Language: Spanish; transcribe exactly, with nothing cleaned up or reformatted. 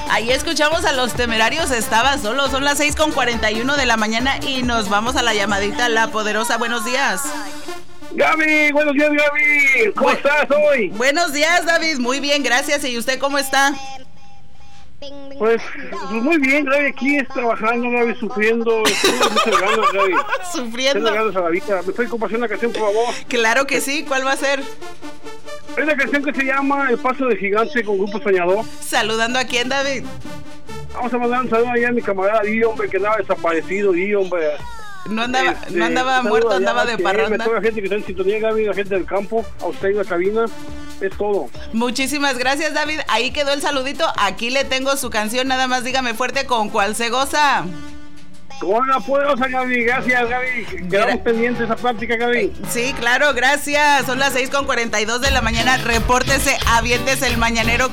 Ahí escuchamos a Los Temerarios, estaba solo. Son las seis con cuarenta y uno de la mañana y nos vamos a la llamadita La Poderosa. Buenos días. Gaby, buenos días, Gaby. ¿Cómo Bu- estás hoy? Buenos días, David. Muy bien, gracias. ¿Y usted cómo está? Pues, pues muy bien, Gaby. Aquí es trabajando, Gaby, sufriendo. Estoy ganas, Gaby. Sufriendo. Ganas a la vida. ¿Me puede compartir una canción, por favor? Claro que sí. ¿Cuál va a ser? Es una canción que se llama El Paso de Gigante con Grupo Soñador. ¿Saludando a quién, David? Vamos a mandar un saludo allá a mi camarada Di, hombre, que andaba desaparecido, Di, hombre. No andaba, este, no andaba muerto, andaba de parranda. A toda la gente que está en sintonía, Gaby, la gente del campo, a usted en la cabina, es todo. Muchísimas gracias, David. Ahí quedó el saludito. Aquí le tengo su canción, nada más dígame fuerte con cuál se goza. Con la poderosa, Gaby. Gracias, Gaby. Quedamos Gra- pendientes de esa plática, Gaby. Sí, claro, gracias. Son las seis con cuarenta y dos de la mañana. Repórtese, aviéntese el mañanero